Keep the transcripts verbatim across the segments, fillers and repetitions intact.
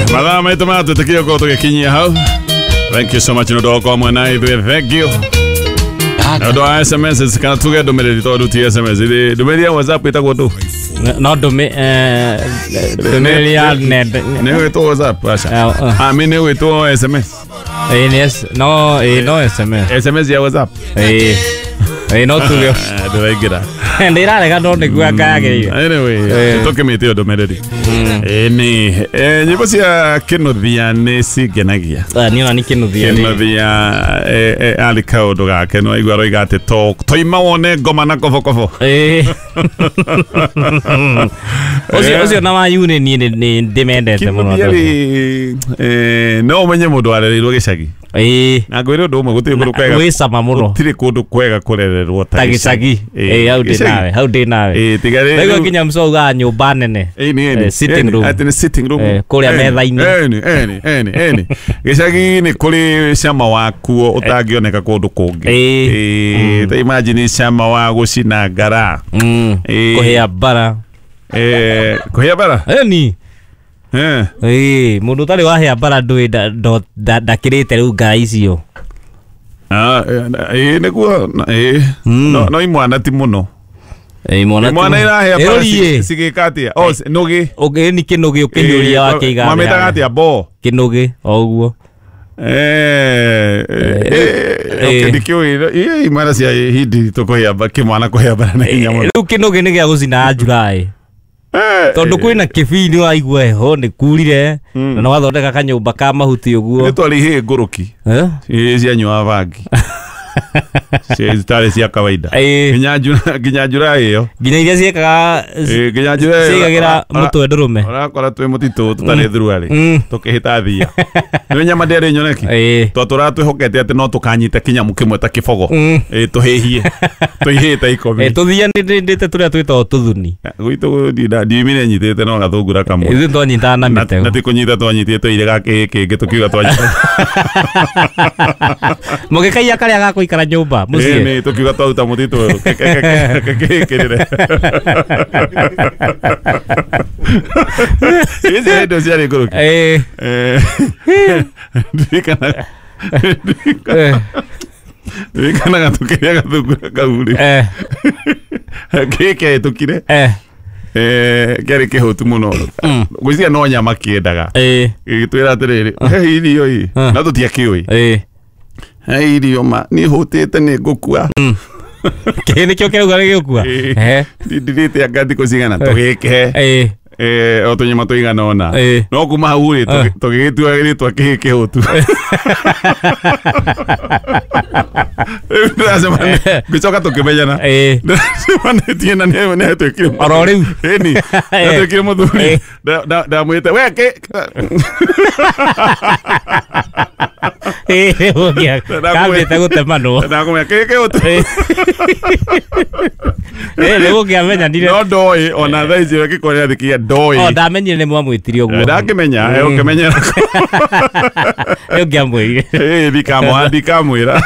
Madam, I tomato to take go to the Kenya house. Thank you so much, no dog. Come on, I do thank you. No do S M S can to get the minute to do S M S. The media was up with a go to. Not the the media net. Never to was up. I mean, we to S M S. Yes, no, no S M S. S M S, yeah, was up. Hey, hey, not to you. Do I get that? And they are like, don't go again. Anyway, talking me to the melody. Any, and you was a kino viane si genagia. Nina Nikino viane via Alicao doga, can I go got to talk? Toimaone gomanako kofo. Eh, was your nama union in demanded. No, when you would do it, eh, I go to do my good way some mono. Tirico to Quega Corre, what Tagisagi, eh, how did I? How did I? Eh, they go so gan your ban in sitting room. At the sitting room, Korea Medline, any, any, any, any. It's again a Kole Samawa, Kuo, Otagio, Neka to Kog. Eh, the imagine Samawa, Washina, Gara. Hm, Kohea Bara. Eh, Kohea Bara. Any. Eh, eh, mundu tari wa hea bara ndui da da kirete riu ngaicio. Ah, eh neguo eh no no imwana ti muno. Eh imwana imwana ira hea bara sigikatia. Oh, nogi. Okay, ni kinogi ukinyuria wa kiiga. Mameta gatia bo. Kinogi oguo. Eh eh dikio ira imwana cia hindi to kohea ba kimwana kohea bara na nyamu. Riu kinogi ni gia gucina Julai. Tondu kwina kibini waigua heho ni kurire na no wathondeka kanyumba ka mahuti uguo ni twari hi nguruki eh cia nywa bangi cia tare cia kawaida ginya njura ginya njura iyo ginya iria ciekaga eh ginya njura ciekagira mutwe ndurume urakora twi mutitu tutari thuruari tukihita thia ni nyama ndere nyoneki to turatwihokete ati no tukanyita kinyamu kimwe ta kibogo eh tuhihie tuhihite ikomi eh tuthia ndite turia twito tuthuni gwitu ndida ndimire nyitete no gathungura kamwe ithi twanyita na mitego na tikunyita twanyitite ire gake kingi tukiuga twanyita mugikai akaria gako ikara nyumba mucie ni tukiuga twauta mutitu kekekekekere izi ndo cia nguruki eh eh ndikana ndikana gatukiria gathungura kauri eh keke tukire eh eh kari kihutu muno gwizia no nyama kiendaga eh gitwira atiriri he irio i na tutia kiui eh he irio ma ni hutite ni ngukua kene kyo kero gare gukua eh ndirite agati kucigana tugike eh eh otonyama tuigana ona no kuma hauri tugigitua gitwa kihutu Ndasema gicoka tukimenyana eh ndasema tiena ne ne twikire arori eni twikire muthuri da da mwite weke eh ogia kambe ta gutemano na kumya keke utu eh lego kia menya ndire no ndoi ona thaici wekikoria thikia ndoi oh ndamenyire ni mwamwitirio guo ndakimenya eh ukimenya eh ngiamwire eh bikamo ndikamwira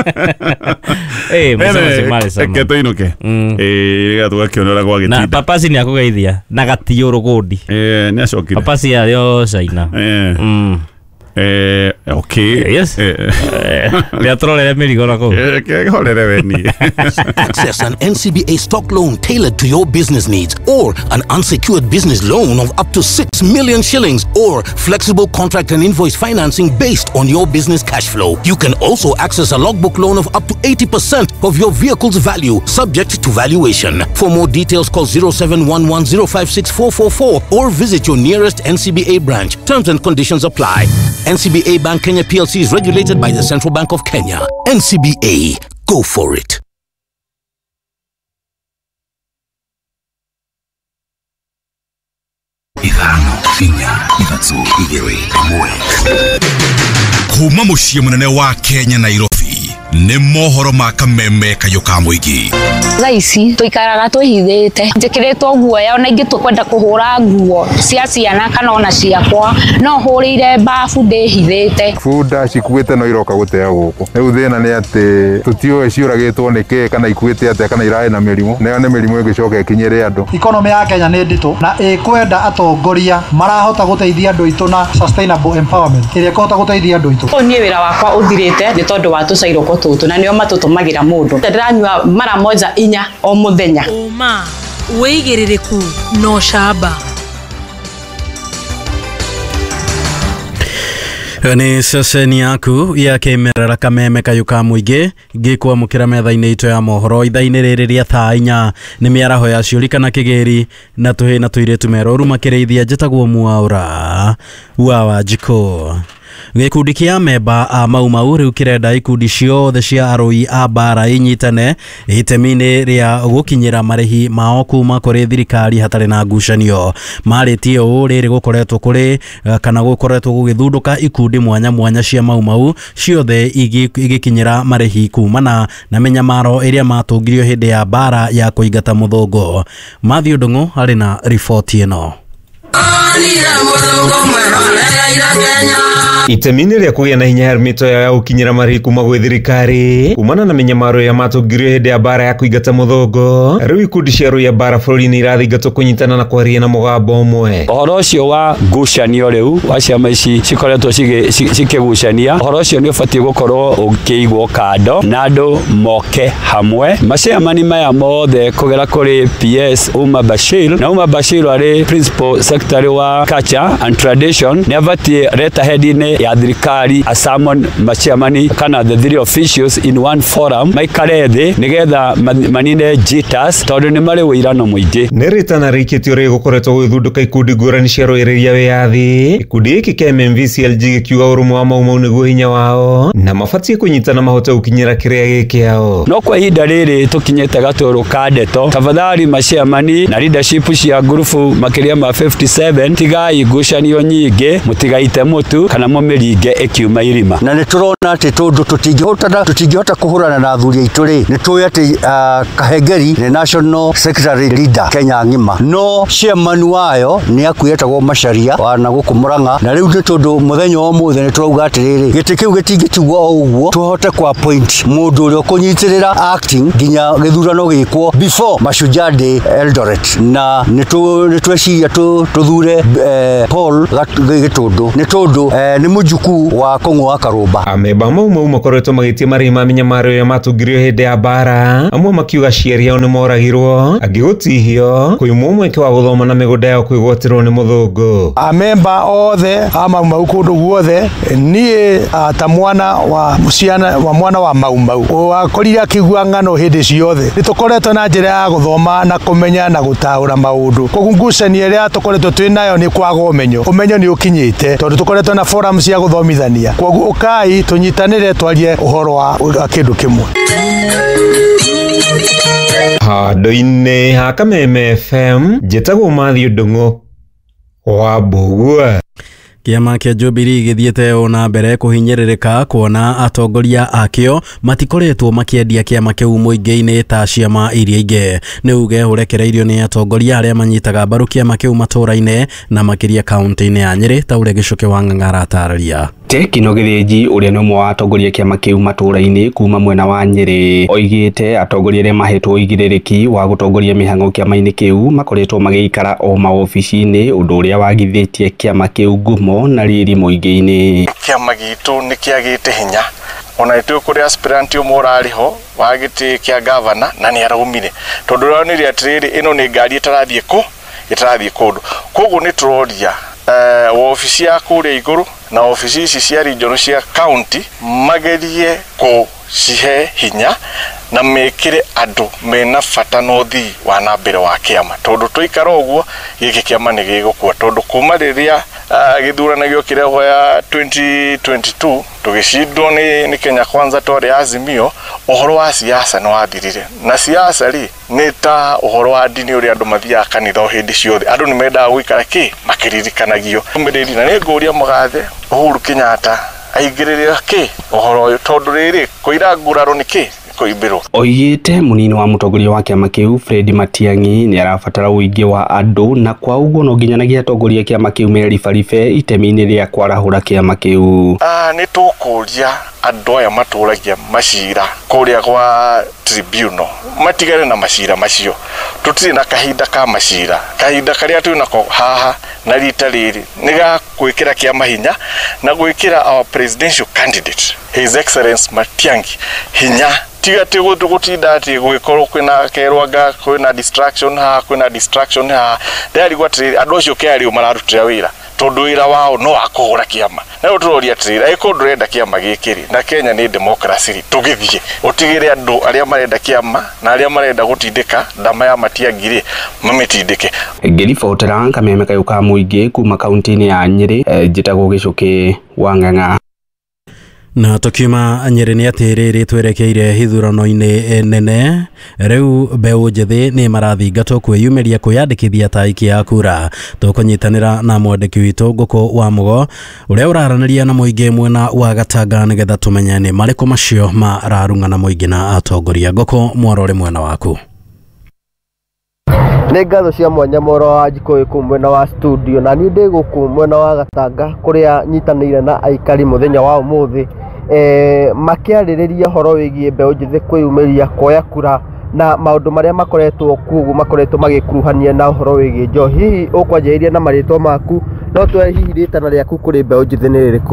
eh mwana mali sana keto inuke eh gatuga kionora kwa gitinda na papasi ni akugeithia na gatio rugundi eh ni acokire papasi ya yo China eh mm eh okay yes le atrolere merigo nako eh ke holere weni access an N C B A stock loan tailored to your business needs or an unsecured business loan of up to six million shillings or flexible contract and invoice financing based on your business cash flow. You can also access a logbook loan of up to eighty percent of your vehicle's value subject to valuation. For more details call zero seven one one zero five six four four four or visit your nearest N C B A branch. Terms and conditions apply. N C B A Bank Kenya P L C is regulated by the Central Bank of Kenya. N C B A, go for it. Ithano, Finya, Ivatsu, Igiri, Mwe. Kuma mushie munene wa Kenya Nairobi. nĩ mohoro ma kameme kayuka muigi. Thaici tuikaraga twihithite njikiritwo guoya ona ingi tukwenda kuhura nguo cia ciana kana ona ciakwa no hurire bafu ndihithite. Funda cikuite no iroka gutea guku. Riu thina ni ati tutioe ciuragitwo niki kana ikuite ate kana irae na mirimu. Nayo ni mirimu igicoka ikinyire andu. Economy ya Kenya ni nditu na ikwenda atongoria marahota guteithia andu itu na sustainable empowerment. Iria kohota guteithia andu itu. Ni wira wakwa uthirite ni tondu wa tucairoko tutu na nio matutumagira mundu. Ndiranywa mara moja inya o muthenya. Uma weigiririku no shaba. Ni seseni yaku ya kemerera kameme kayuka muigi ngikwa mukira metha-ini itu ya mohoro itha-ini riri ria thaa inya ni miaraho ya ciuri kana kigeri na tuhi na tuiretu meroru makireithia njitagwo Mwaura wa Wanjiko. Gikundi kia memba a Mau Mau riu kirenda ikundi ciothe cia arui a bara inyitane itemi-ini ria gukinyira marihi mao kuma kuri thirikari hatari na ngucanio. Maritie uu riri gukoretwo kuri kana gukoretwo gugithunduka ikundi mwanya mwanya cia Mau Mau ciothe igikinyira marihi kumana na menyamaro iria matungirio hindi ya bara ya kuingata muthungo. Matthew Ndungu ari na ripoti ino. Itemini ria kugia na hinya hermito ya ukinyira marihi kuma gwi thirikari kumana na menyamaro ya matungirio hindi ya bara ya kuingata muthungo. Riu ikundi cia arui a bara bururi-ini irathingatwo kunyitana na kwaria na mugambo umwe. Uhoro ucio wa ngucanio riu wa ciama ici cikoretwo cikigucania, uhoro ucio ni ubatie gukorwo ukiigwo kando na andu moke hamwe. Maciamani maya mothe kugera kuri P S Uma Bashir na Uma Bashir ari principal secretary wa culture and tradition ni abatie reta head-ini ya thirikari a summon maciamani kana the three officials in one forum maikare thi nigetha manine jitas tondu ni mari wirano muingi. Ni ritana rikitio ri gukoretwo gwithunduka ikundi ngurani cia rwiriria wiathi. Ikundi iki kia M M V C L G gikiuga urumwe wa Mau Mau niguo hinya wao na mabatie kunyitana mahote gukinyira kiria gikiao. No kwa ihinda riri tukinyete gaturu ka ndeto tafadhali maciamani na leadership cia ngurubu makiria ma fifty-seven tigai ngucanio nyingi mutigaite mutu kana mumiringe ikiuma irima. Na ni turona ati tondu tutingihota tutingihota kuhurana na athuri aitu ri ni tuwe ati uh, Kahengeri ni national secretary leader Kenya ngima no chairman wayo ni akuyetagwo Macharia wana guku Murang'a na riu ni tondu muthenya wa muthe ni turauga ati riri giti kiu gitingitugwo o uguo tuhote kwa point mundu uri kunyitirira acting ginya githurano gikwo before Mashujaa Day Eldoret na ni tu ni tweciria tu tuthure eh, Paul Gitundu ni tondu eh, ni mujuku wa Kong'o Karumba. Amemba Mau Mau makoretwo magitie marihi ma menyamaro ya matungirio hindi ya bara amwe makiuga ciari yao ni moragirwo angi gutihio kuimwo mweke wa guthoma na migunda yao kwigwatirwo ni muthungu. Amemba othe a Mau Mau kundu guothe nie uh, ta mwana wa muciana wa mwana wa Mau Mau wakorire akigua ng'ano hindi ciothe nitukoretwo na njira ya guthoma na kumenya na gutaura maundu kugungucania ria tukoretwo twinayo ni kwaga umenyo umenyo ni ukinyite tondu tukoretwo na forum cia guthomithania koguo ukai tunyitanire twarie uhoro wa kindu kimwe. Hado-ini ha Kameme F M njitagwo Matthew Ndungu wa Mbugua. Kiama kia Jubilee githiete ona mbere kuhinyiririka kuona atongoria akio matikoretwo makiendia kiama kiu muingi-ini ta ciama iria ingi. Ni uge urekereirio ni atongoria aria manyitaga mbaru kiama kiu matura-ini na makiria kaunti-ini ya Nyeri ta uria Gicuki wa Ng'ang'a atararia. Tekino Githinji uria ni umwe wa atongoria kiama kiu matura-ini kuma mwena wa Nyeri oigite atongoria aria mahetwo igiririki wa gutongoria mihango kiama-ini kiu makoretwo magiikara o maofici-ini undu uria wagithitie kiama kiu ngumo na riri muingi-ini. Kiama gitu ni kiagite hinya ona itu kuri aspirant umwe urariho wa giti kia governor na ni araumire tondu ronire atiriri ino ni ngari itarathie ku itarathie kundu koguo ni turoria eh uh, ofisi ya kure iguru na ofisi ici cia region cia county magerie ku cihe hinya na mekire andu mena bata no thi wa na mbere wa kiama tondu tuikara uguo giki kiama ni gigukua tondu kuma riria uh, githuranagio kireho ya twenty twenty-two tugicindwo ni, ni Kenya Kwanza tore Azimio uhoro wa siasa no wathirire na siasa ri ni ta uhoro wa dini uri andu mathia kanitha hindi ciothe andu ni menda guikara ki makiririkanagio mbiriri na ni nguria mugathe Uhuru Kenyatta aigirire ki ohoro uyu tondu riri kuira nguraro niki kuibirwo. Oigite munini wa mutongoria wa kiama kiu Fred Matiang'i ni arabatara uingi wa andu na kwa uguo no nginyanagia atongoria kiama kiu meribaribe itemi-ini ria kwarahura kiama kiu. Ah ni tukuria andu aya maturagia macira kuria kwa tribunal matigare na macira macio tutiri na kahinda ka macira kahinda karia tu nako haha na rita riri niga gwikira kiama hinya na gwikira our presidential candidate His Excellency Matiang'i hinya tiga tigo tugutinda ati gwikorwo kwina kerwanga kwina distraction ha kwina distraction ha ndari gwatiri andu acio keri mararutira wira tondu wira wao no akugura kiama na uturoria atiri aiko ndurenda kiama gikiri na Kenya ni democracy tugithie utigire andu aria marenda kiama na aria marenda gutindika ndama ya Matiang'i mamitindike. Ngiribotera kameme kayo ka muingi kuma kaunti-ini ya Nyeri njitagwo Gicuki wa Ng'ang'a. Na tukiuma Nyeri ni ati riri twerekeire hithurano-ini nene riu mbeu njithi ni marathingatwo kwiyumiria kwiyandikithia ta aiki a kura. Tukunyitanira na mwandiki witu Nguku wa Mugo uria uraraniria na muingi mwena wa Gatanga nigetha tumenye ni mariku macio mararungana muingi na atongoria. Nguku mwarore mwena waku. Nĩ ngatho cia mwanya Moro wa Njikũyũ kũ mwena wa studio na niĩ ndĩ gũkũ mwena wa Gatanga kũrĩa nyitanĩire na aikari mũthenya wa ũmũthĩ eh makĩarĩrĩria horo wĩgiĩ mbeũ njĩthĩ kwĩyumĩria kuoya kura na maũndũ marĩa makoretwo kugu makoretwo magĩkuruhania na horo wĩgiĩ njohi. Hihi ũkwanjĩrĩria na marĩtwa maku no tũhe hihi rĩtana rĩaku kũrĩ mbeũ njĩthĩ nĩ rĩrĩkũ?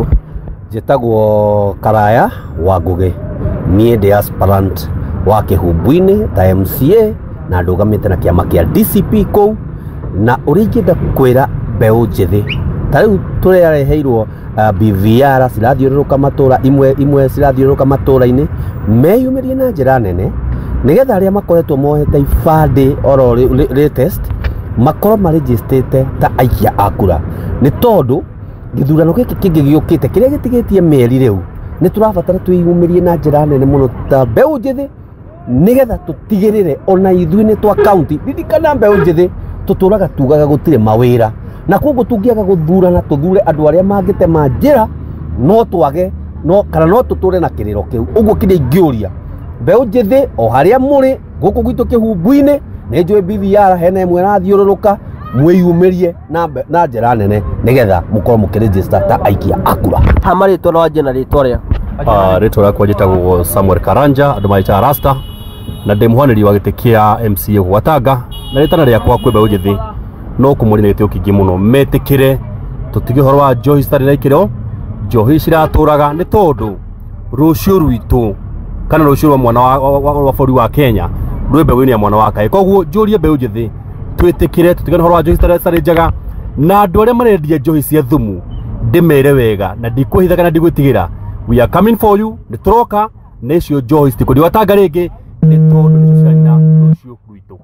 Njĩtagwo Karaya wa Ngũgĩ, niĩ ndĩ aspirant wa Kĩhumbu-inĩ ta M C A na ndugamite na kiama kia D C P kou na urigenda kwira mbeu njithi ta riu turereheirwo B V R cirathiururuka matura imwe imwe cirathiururuka matura-ini meyumirie na njira nene nigetha aria makoretwo mohete ibande oro latest makorwo marigistete ta aikia akura ni tondu githurano giki kingi giukite kiria gitigitie meri riu ni turabatara twiyumirie na njira nene muno ta mbeu njithi nigetha tutigirire ona ithuĩ nĩ twa county ririkana mbeũ njĩthĩ tuturaga tugaga gutire mawira na koguo tungiaga guthurana tuthure andu aria mangitema njira no twage no kana no tuture na kiriro kiu uguo kire ingĩũria mbeũ njĩthĩ o haria muri guku gwitũ Kĩhumbu-inĩ nĩ njũĩ B V R hena ĩmwe rathiũrũrũka mwĩyumĩrie na na njĩra nene nigetha mukorwo mũkĩregister ta aikia akura. Ha marĩtwa no anjĩ na rĩtwa rĩa ah rĩtwa rĩakwa njĩtagwo Samuel Karanja andũ maita Rasta na ndĩ mũhanĩri wa gĩtĩ kĩa M C A Gatanga na rĩtana rĩakwa kwĩ mbeũ njĩthĩ no kũmũrĩ gĩtĩo kĩingĩ mũno metĩkĩre tũtige horo wa njohi citarĩ na ikĩro njohi ciratũraga nĩ tondũ rũciũ rwitũ kana rũciũ rwa mwana wa bũrũri wa Kenya rwĩ mbeũ-inĩ ya mwana wa Kaĩ. Koguo njũrie mbeũ njĩthĩ twĩtĩkĩre tũtige horo wa njohi citarĩ njega na andũ arĩa marendia njohi cia thumu ndĩmere wega na ndikwĩhitha kana ndigwĩtigĩra we are coming for you nĩ tũroka na icio njohi citikũrĩ Gatanga rĩngĩ nĩ tondũ nĩ ciana rũciũ rwitũ.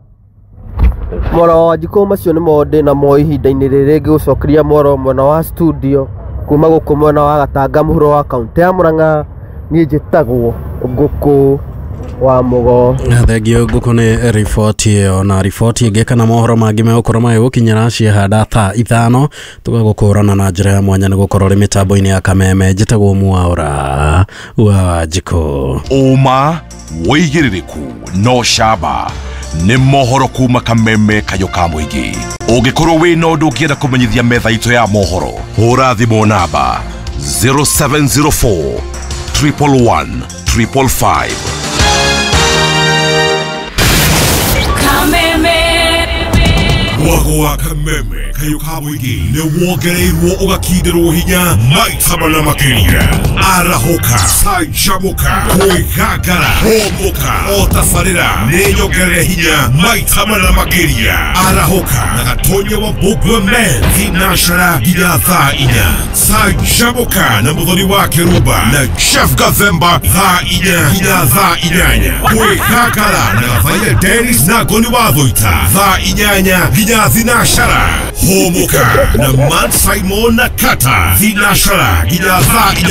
Moro wa Njikũyũ macio nĩ mo ndĩ namo ihinda-inĩ rĩrĩ ngĩgũcokeria Moro mwena wa studio kuma gũkũ mwena wa Gatanga mũhuro wa kaunti ya Murang'a niĩ njĩtagwo Nguku wa Mugo. Thengio Nguku nĩ riboti ĩyo na riboti ĩngĩ kana mohoro mangĩ megũkorwo magĩgũkinyĩra ciehanda thaa ithano tũgagũkũrana na njĩra ya mwanya nĩ gũkorwo rĩ mĩtambo-inĩ ya Kameme. Njĩtagwo Mwaũra wa Njikũyũ. Ũma wĩigĩrĩrĩku no camba nĩ mohoro kuma Kameme kayo ka mũingĩ. Ũngĩkorwo wĩna ũndũ ũngĩenda kũmenyithia metha itũ ya mohoro hũra thimũ namba zero seven zero four one one one five five. Mwago wa Kameme kayo ka mũingĩ nĩ wongereirwo ũgakindĩrwo hinya maita mana makĩria. Arahoka canjamũka kwĩgangara homoka o tabarĩra nĩ nyongerere hinya maita mana makĩria. Arahoka na Gatonye wa Mbugua Men thinacara nginya thaa inya. Canjamũka na mũthoni wa Kĩrumba na Chef Gathemba thaa inya nginya thaa inyanya. Kwĩgangara na Gathaiya Dennis na Ngoni wa Thũita thaa inyanya nginya thinacara. Homoka na Man Simon na Kata thinacara nginya thaa inyanya.